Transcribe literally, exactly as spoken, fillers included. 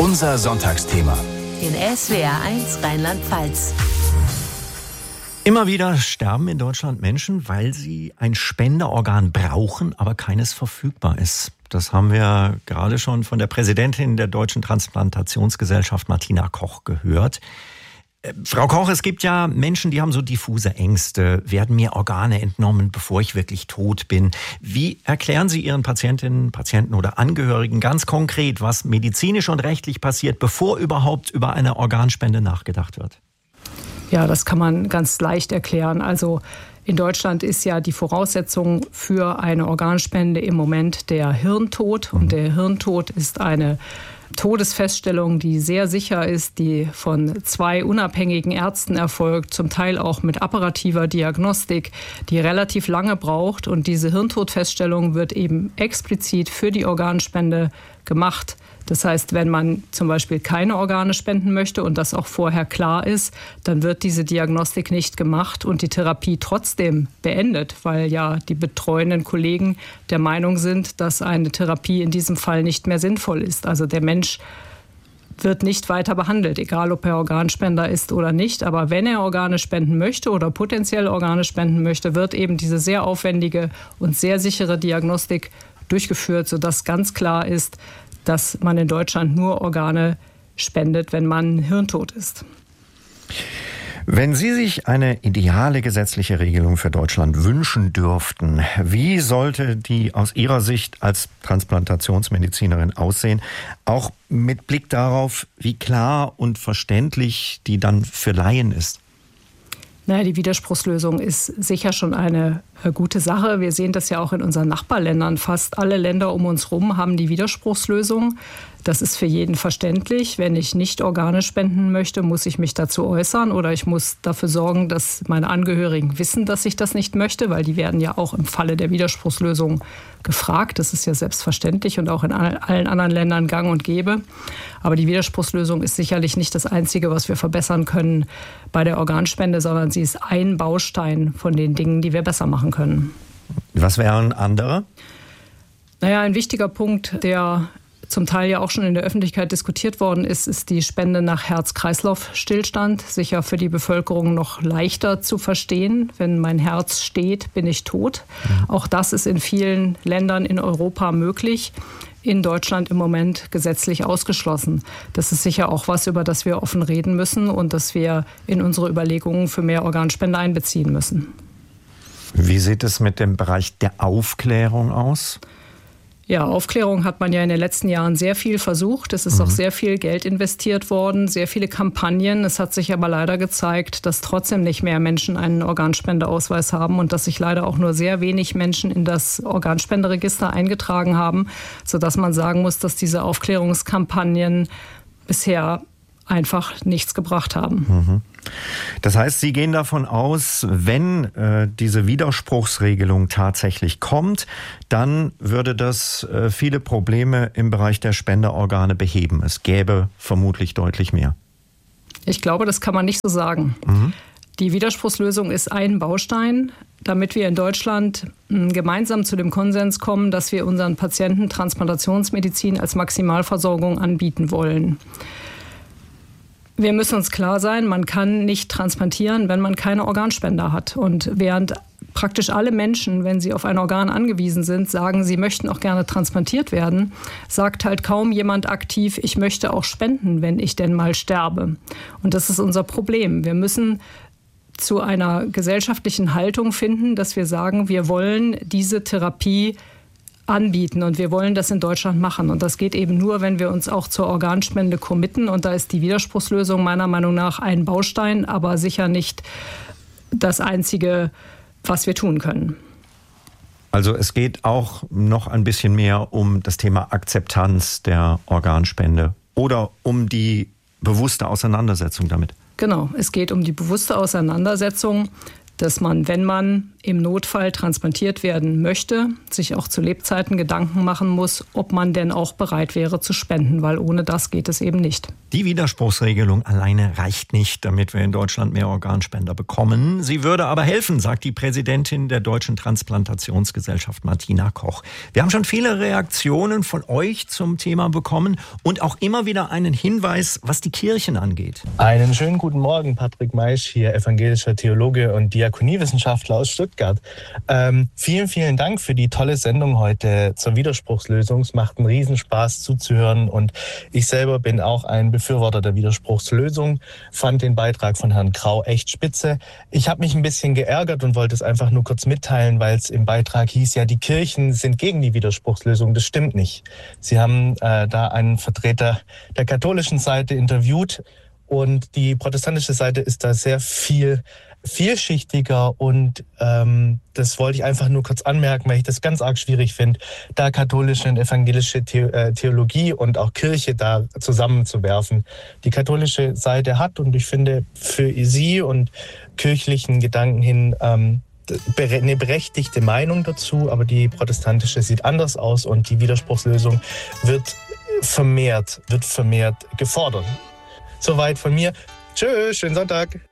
Unser Sonntagsthema. In S W R eins Rheinland-Pfalz. Immer wieder sterben in Deutschland Menschen, weil sie ein Spenderorgan brauchen, aber keines verfügbar ist. Das haben wir gerade schon von der Präsidentin der Deutschen Transplantationsgesellschaft, Martina Koch, gehört. Frau Koch, es gibt ja Menschen, die haben so diffuse Ängste. Werden mir Organe entnommen, bevor ich wirklich tot bin? Wie erklären Sie Ihren Patientinnen, Patienten oder Angehörigen ganz konkret, was medizinisch und rechtlich passiert, bevor überhaupt über eine Organspende nachgedacht wird? Ja, das kann man ganz leicht erklären. Also in Deutschland ist ja die Voraussetzung für eine Organspende im Moment der Hirntod. Und der Hirntod ist eine Todesfeststellung, die sehr sicher ist, die von zwei unabhängigen Ärzten erfolgt, zum Teil auch mit apparativer Diagnostik, die relativ lange braucht. Und diese Hirntodfeststellung wird eben explizit für die Organspende gemacht. Das heißt, wenn man zum Beispiel keine Organe spenden möchte und das auch vorher klar ist, dann wird diese Diagnostik nicht gemacht und die Therapie trotzdem beendet, weil ja die betreuenden Kollegen der Meinung sind, dass eine Therapie in diesem Fall nicht mehr sinnvoll ist. Also der Mensch wird nicht weiter behandelt, egal ob er Organspender ist oder nicht. Aber wenn er Organe spenden möchte oder potenziell Organe spenden möchte, wird eben diese sehr aufwendige und sehr sichere Diagnostik durchgeführt, sodass ganz klar ist, dass man in Deutschland nur Organe spendet, wenn man hirntot ist. Wenn Sie sich eine ideale gesetzliche Regelung für Deutschland wünschen dürften, wie sollte die aus Ihrer Sicht als Transplantationsmedizinerin aussehen? Auch mit Blick darauf, wie klar und verständlich die dann für Laien ist. Naja, die Widerspruchslösung ist sicher schon eine gute Sache. Wir sehen das ja auch in unseren Nachbarländern. Fast alle Länder um uns herum haben die Widerspruchslösung. Das ist für jeden verständlich. Wenn ich nicht Organe spenden möchte, muss ich mich dazu äußern oder ich muss dafür sorgen, dass meine Angehörigen wissen, dass ich das nicht möchte, weil die werden ja auch im Falle der Widerspruchslösung gefragt. Das ist ja selbstverständlich und auch in allen anderen Ländern gang und gäbe. Aber die Widerspruchslösung ist sicherlich nicht das Einzige, was wir verbessern können bei der Organspende, sondern sie ist ein Baustein von den Dingen, die wir besser machen können. Was wären andere? Naja, ein wichtiger Punkt, der zum Teil ja auch schon in der Öffentlichkeit diskutiert worden ist, ist die Spende nach Herz-Kreislauf-Stillstand. Sicher für die Bevölkerung noch leichter zu verstehen. Wenn mein Herz steht, bin ich tot. Mhm. Auch das ist in vielen Ländern in Europa möglich. In Deutschland im Moment gesetzlich ausgeschlossen. Das ist sicher auch was, über das wir offen reden müssen und das wir in unsere Überlegungen für mehr Organspende einbeziehen müssen. Wie sieht es mit dem Bereich der Aufklärung aus? Ja, Aufklärung hat man ja in den letzten Jahren sehr viel versucht. Es ist mhm. auch sehr viel Geld investiert worden, sehr viele Kampagnen. Es hat sich aber leider gezeigt, dass trotzdem nicht mehr Menschen einen Organspendeausweis haben und dass sich leider auch nur sehr wenig Menschen in das Organspenderegister eingetragen haben, sodass man sagen muss, dass diese Aufklärungskampagnen bisher einfach nichts gebracht haben. Mhm. Das heißt, Sie gehen davon aus, wenn äh, diese Widerspruchsregelung tatsächlich kommt, dann würde das äh, viele Probleme im Bereich der Spenderorgane beheben. Es gäbe vermutlich deutlich mehr. Ich glaube, das kann man nicht so sagen. Mhm. Die Widerspruchslösung ist ein Baustein, damit wir in Deutschland mh, gemeinsam zu dem Konsens kommen, dass wir unseren Patienten Transplantationsmedizin als Maximalversorgung anbieten wollen. Wir müssen uns klar sein, man kann nicht transplantieren, wenn man keine Organspender hat. Und während praktisch alle Menschen, wenn sie auf ein Organ angewiesen sind, sagen, sie möchten auch gerne transplantiert werden, sagt halt kaum jemand aktiv, ich möchte auch spenden, wenn ich denn mal sterbe. Und das ist unser Problem. Wir müssen zu einer gesellschaftlichen Haltung finden, dass wir sagen, wir wollen diese Therapie anbieten und wir wollen das in Deutschland machen. Und das geht eben nur, wenn wir uns auch zur Organspende committen. Und da ist die Widerspruchslösung meiner Meinung nach ein Baustein, aber sicher nicht das Einzige, was wir tun können. Also es geht auch noch ein bisschen mehr um das Thema Akzeptanz der Organspende oder um die bewusste Auseinandersetzung damit. Genau, es geht um die bewusste Auseinandersetzung, dass man, wenn man im Notfall transplantiert werden möchte, sich auch zu Lebzeiten Gedanken machen muss, ob man denn auch bereit wäre zu spenden, weil ohne das geht es eben nicht. Die Widerspruchsregelung alleine reicht nicht, damit wir in Deutschland mehr Organspender bekommen. Sie würde aber helfen, sagt die Präsidentin der Deutschen Transplantationsgesellschaft, Martina Koch. Wir haben schon viele Reaktionen von euch zum Thema bekommen und auch immer wieder einen Hinweis, was die Kirchen angeht. Einen schönen guten Morgen, Patrick Maisch hier, evangelischer Theologe und Diakoniewissenschaftler aus Stuttgart. Ähm, vielen, vielen Dank für die tolle Sendung heute zur Widerspruchslösung. Es macht einen Riesenspaß zuzuhören und ich selber bin auch ein Befürworter der Widerspruchslösung, fand den Beitrag von Herrn Grau echt spitze. Ich habe mich ein bisschen geärgert und wollte es einfach nur kurz mitteilen, weil es im Beitrag hieß, ja, die Kirchen sind gegen die Widerspruchslösung. Das stimmt nicht. Sie haben äh, da einen Vertreter der katholischen Seite interviewt und die protestantische Seite ist da sehr viel vielschichtiger und ähm, das wollte ich einfach nur kurz anmerken, weil ich das ganz arg schwierig finde, da katholische und evangelische The- äh, Theologie und auch Kirche da zusammenzuwerfen. Die katholische Seite hat, und ich finde für sie und kirchlichen Gedanken hin ähm, eine berechtigte Meinung dazu, aber die protestantische sieht anders aus und die Widerspruchslösung wird vermehrt, wird vermehrt gefordert. Soweit von mir. Tschüss, schönen Sonntag.